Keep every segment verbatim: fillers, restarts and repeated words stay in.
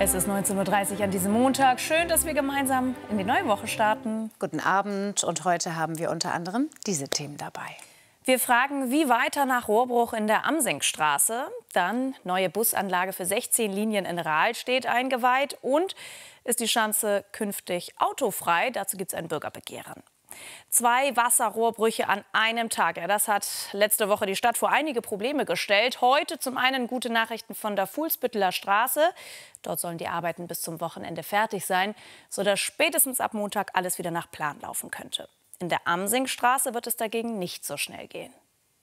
Es ist neunzehn Uhr dreißig an diesem Montag. Schön, dass wir gemeinsam in die neue Woche starten. Guten Abend und heute haben wir unter anderem diese Themen dabei. Wir fragen, wie weiter nach Rohrbruch in der Amsingstraße. Dann neue Busanlage für sechzehn Linien in Rahlstedt eingeweiht. Und ist die Schanze künftig autofrei? Dazu gibt es ein Bürgerbegehren. Zwei Wasserrohrbrüche an einem Tag. Ja, das hat letzte Woche die Stadt vor einige Probleme gestellt. Heute zum einen gute Nachrichten von der Fuhlsbütteler Straße. Dort sollen die Arbeiten bis zum Wochenende fertig sein, sodass spätestens ab Montag alles wieder nach Plan laufen könnte. In der Amsingstraße wird es dagegen nicht so schnell gehen.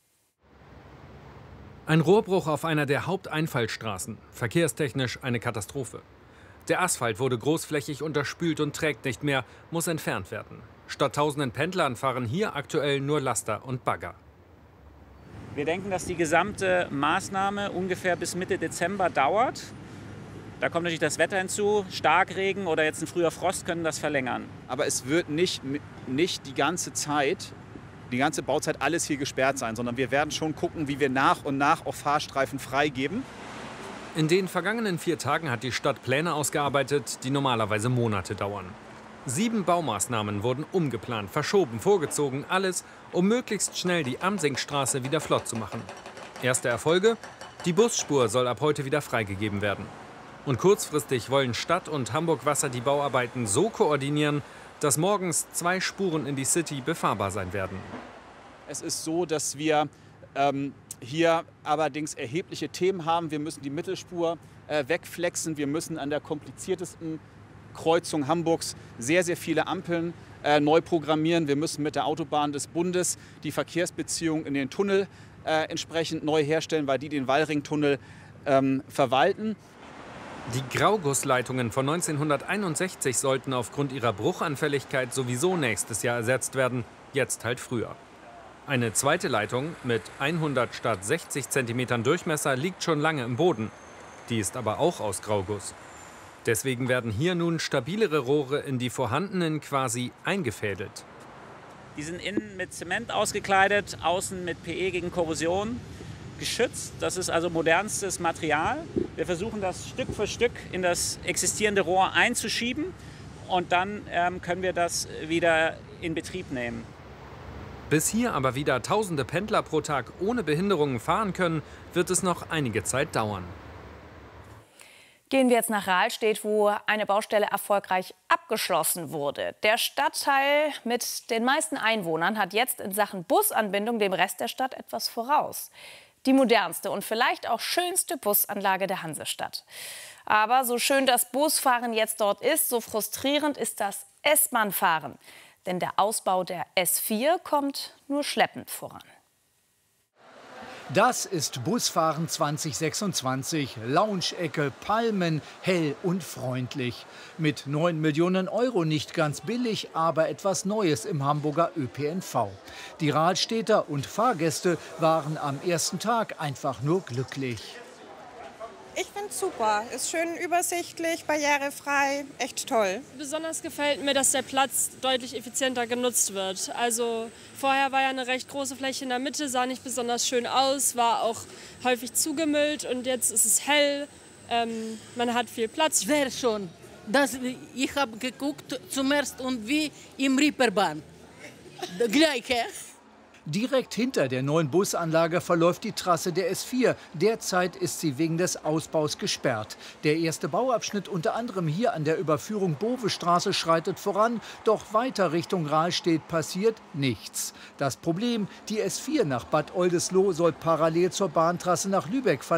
Ein Rohrbruch auf einer der Haupteinfallstraßen. Verkehrstechnisch eine Katastrophe. Der Asphalt wurde großflächig unterspült und trägt nicht mehr, muss entfernt werden. Statt tausenden Pendlern fahren hier aktuell nur Laster und Bagger. Wir denken, dass die gesamte Maßnahme ungefähr bis Mitte Dezember dauert. Da kommt natürlich das Wetter hinzu. Starkregen oder jetzt ein früher Frost können das verlängern. Aber es wird nicht, nicht die ganze Zeit, die ganze Bauzeit alles hier gesperrt sein, sondern wir werden schon gucken, wie wir nach und nach auch Fahrstreifen freigeben. In den vergangenen vier Tagen hat die Stadt Pläne ausgearbeitet, die normalerweise Monate dauern. Sieben Baumaßnahmen wurden umgeplant, verschoben, vorgezogen, alles, um möglichst schnell die Amsingstraße wieder flott zu machen. Erste Erfolge? Die Busspur soll ab heute wieder freigegeben werden. Und kurzfristig wollen Stadt und Hamburg Wasser die Bauarbeiten so koordinieren, dass morgens zwei Spuren in die City befahrbar sein werden. Es ist so, dass wir ähm, hier allerdings erhebliche Themen haben. Wir müssen die Mittelspur äh, wegflexen. Wir müssen an der kompliziertesten Kreuzung Hamburgs sehr, sehr viele Ampeln äh, neu programmieren. Wir müssen mit der Autobahn des Bundes die Verkehrsbeziehungen in den Tunnel äh, entsprechend neu herstellen, weil die den Wallringtunnel ähm, verwalten. Die Graugussleitungen von neunzehnhunderteinundsechzig sollten aufgrund ihrer Bruchanfälligkeit sowieso nächstes Jahr ersetzt werden, jetzt halt früher. Eine zweite Leitung mit hundert statt sechzig Zentimetern Durchmesser liegt schon lange im Boden. Die ist aber auch aus Grauguss. Deswegen werden hier nun stabilere Rohre in die vorhandenen quasi eingefädelt. Die sind innen mit Zement ausgekleidet, außen mit P E gegen Korrosion geschützt. Das ist also modernstes Material. Wir versuchen das Stück für Stück in das existierende Rohr einzuschieben und dann ähm, können wir das wieder in Betrieb nehmen. Bis hier aber wieder tausende Pendler pro Tag ohne Behinderungen fahren können, wird es noch einige Zeit dauern. Gehen wir jetzt nach Rahlstedt, wo eine Baustelle erfolgreich abgeschlossen wurde. Der Stadtteil mit den meisten Einwohnern hat jetzt in Sachen Busanbindung dem Rest der Stadt etwas voraus. Die modernste und vielleicht auch schönste Busanlage der Hansestadt. Aber so schön das Busfahren jetzt dort ist, so frustrierend ist das S-Bahn-Fahren. Denn der Ausbau der S vier kommt nur schleppend voran. Das ist Busfahren zwanzig sechsundzwanzig. Lounge-Ecke, Palmen, hell und freundlich. Mit neun Millionen Euro nicht ganz billig, aber etwas Neues im Hamburger Ö P N V. Die Rahlstädter und Fahrgäste waren am ersten Tag einfach nur glücklich. Ich finde es super. Ist schön übersichtlich, barrierefrei, echt toll. Besonders gefällt mir, dass der Platz deutlich effizienter genutzt wird. Also vorher war ja eine recht große Fläche in der Mitte, sah nicht besonders schön aus, war auch häufig zugemüllt und jetzt ist es hell, ähm, man hat viel Platz. Sehr schön. Das, ich habe geguckt zuerst und wie im Reeperbahn. Gleiche. Direkt hinter der neuen Busanlage verläuft die Trasse der S vier. Derzeit ist sie wegen des Ausbaus gesperrt. Der erste Bauabschnitt, unter anderem hier an der Überführung Bovestraße, schreitet voran. Doch weiter Richtung Rahlstedt passiert nichts. Das Problem, die S vier nach Bad Oldesloe soll parallel zur Bahntrasse nach Lübeck verlaufen.